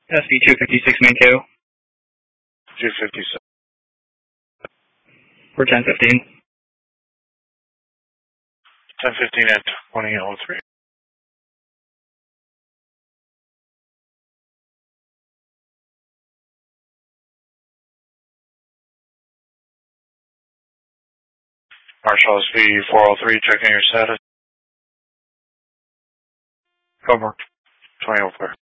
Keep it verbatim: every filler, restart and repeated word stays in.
S B two fifty-six main two. two fifty-six. We're ten fifteen. ten fifteen at twenty oh three. Marshall S P four oh three, checking your status. Over. twenty oh four.